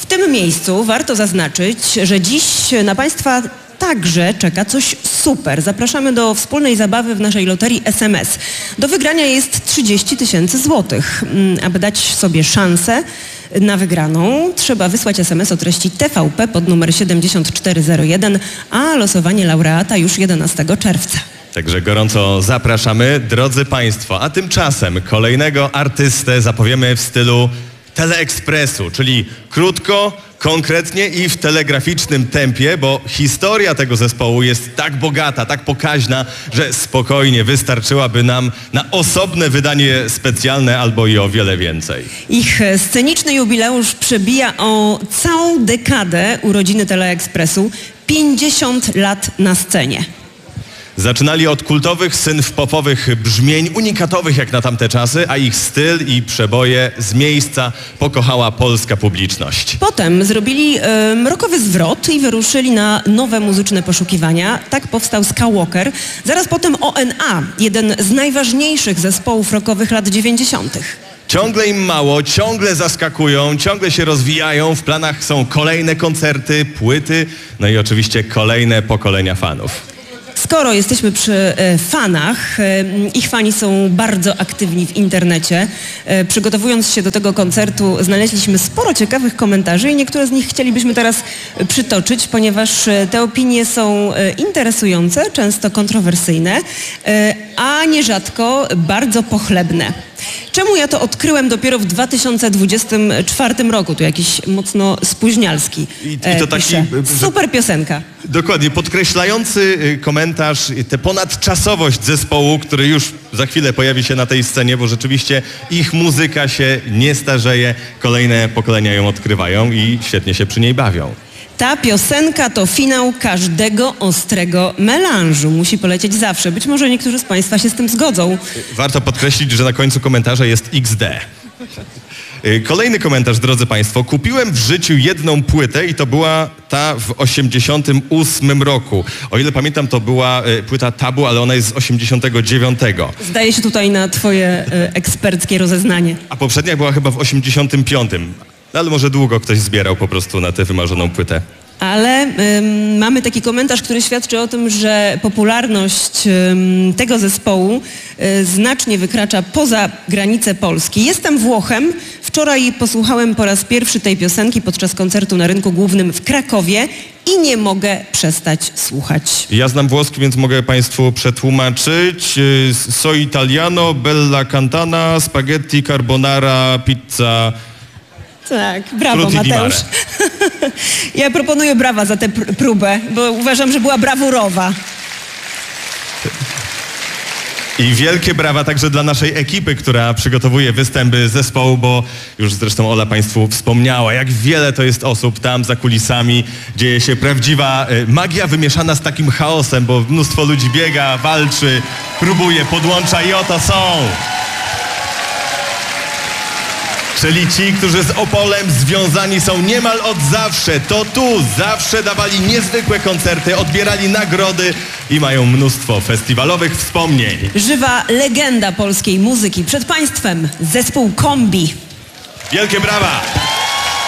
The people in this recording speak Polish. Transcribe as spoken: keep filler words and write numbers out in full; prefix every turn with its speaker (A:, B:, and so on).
A: W tym miejscu warto zaznaczyć, że dziś na Państwa także czeka coś super. Zapraszamy do wspólnej zabawy w naszej loterii S M S. Do wygrania jest trzydzieści tysięcy złotych. Aby dać sobie szansę na wygraną, trzeba wysłać S M S o treści T V P pod numer siedemdziesiąt cztery zero jeden, a losowanie laureata już jedenastego czerwca.
B: Także gorąco zapraszamy, drodzy Państwo. A tymczasem kolejnego artystę zapowiemy w stylu Teleekspresu, czyli krótko, konkretnie i w telegraficznym tempie, bo historia tego zespołu jest tak bogata, tak pokaźna, że spokojnie wystarczyłaby nam na osobne wydanie specjalne albo i o wiele więcej.
A: Ich sceniczny jubileusz przebija o całą dekadę urodziny Teleekspresu, pięćdziesiąt lat na scenie.
B: Zaczynali od kultowych synth-popowych brzmień, unikatowych jak na tamte czasy, a ich styl i przeboje z miejsca pokochała polska publiczność.
A: Potem zrobili um, rockowy zwrot i wyruszyli na nowe muzyczne poszukiwania. Tak powstał Skywalker. Zaraz potem O N A, jeden z najważniejszych zespołów rockowych lat dziewięćdziesiątych.
B: Ciągle im mało, ciągle zaskakują, ciągle się rozwijają. W planach są kolejne koncerty, płyty, no i oczywiście kolejne pokolenia fanów.
A: Skoro jesteśmy przy e, fanach, e, ich fani są bardzo aktywni w internecie. E, przygotowując się do tego koncertu, znaleźliśmy sporo ciekawych komentarzy i niektóre z nich chcielibyśmy teraz przytoczyć, ponieważ e, te opinie są e, interesujące, często kontrowersyjne, e, a nierzadko bardzo pochlebne. Czemu ja to odkryłem dopiero w dwa tysiące dwudziestym czwartym roku? Tu jakiś mocno spóźnialski
B: I, i to taki,
A: pisze. Super piosenka.
B: Dokładnie, podkreślający komentarz, tę ponadczasowość zespołu, który już za chwilę pojawi się na tej scenie, bo rzeczywiście ich muzyka się nie starzeje, kolejne pokolenia ją odkrywają i świetnie się przy niej bawią.
A: Ta piosenka to finał każdego ostrego melanżu. Musi polecieć zawsze. Być może niektórzy z Państwa się z tym zgodzą.
B: Warto podkreślić, że na końcu komentarza jest X D. Kolejny komentarz, drodzy Państwo. Kupiłem w życiu jedną płytę i to była ta w osiemdziesiątym ósmym roku. O ile pamiętam, to była płyta Tabu, ale ona jest z osiemdziesiątego dziewiątego.
A: Zdaje się tutaj na Twoje y, eksperckie rozeznanie.
B: A poprzednia była chyba w osiemdziesiątym piątym. Ale może długo ktoś zbierał po prostu na tę wymarzoną płytę.
A: Ale ym, mamy taki komentarz, który świadczy o tym, że popularność ym, tego zespołu y, znacznie wykracza poza granice Polski. Jestem Włochem. Wczoraj posłuchałem po raz pierwszy tej piosenki podczas koncertu na Rynku Głównym w Krakowie i nie mogę przestać słuchać.
B: Ja znam włoski, więc mogę Państwu przetłumaczyć. So italiano, bella cantana, spaghetti, carbonara, pizza...
A: Tak, brawo Mateusz. Ja proponuję brawa za tę pr próbę, bo uważam, że była brawurowa.
B: I wielkie brawa także dla naszej ekipy, która przygotowuje występy zespołu, bo już zresztą Ola Państwu wspomniała, jak wiele to jest osób tam za kulisami. Dzieje się prawdziwa magia wymieszana z takim chaosem, bo mnóstwo ludzi biega, walczy, próbuje, podłącza i oto są. Czyli ci, którzy z Opolem związani są niemal od zawsze. To tu zawsze dawali niezwykłe koncerty, odbierali nagrody i mają mnóstwo festiwalowych wspomnień.
A: Żywa legenda polskiej muzyki. Przed Państwem zespół Kombi.
B: Wielkie brawa!